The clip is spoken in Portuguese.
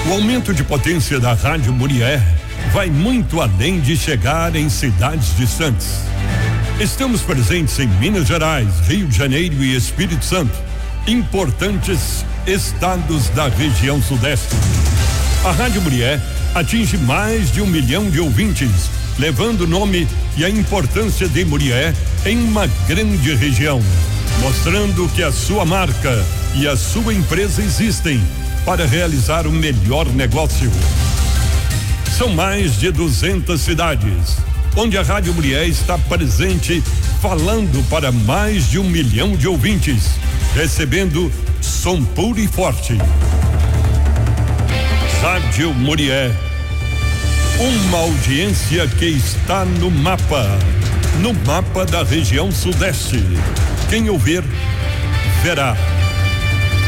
O aumento de potência da Rádio Murié vai muito além de chegar em cidades distantes. Estamos presentes em Minas Gerais, Rio de Janeiro e Espírito Santo, importantes estados da região sudeste. A Rádio Murié atinge mais de 1 milhão de ouvintes, levando o nome e a importância de Murié em uma grande região, mostrando que a sua marca e a sua empresa existem para realizar o melhor negócio. São mais de 200 cidades, onde a Rádio Murié está presente, falando para mais de 1 milhão de ouvintes, recebendo som puro e forte. Rádio Murié, uma audiência que está no mapa da região sudeste. Quem ouvir, verá.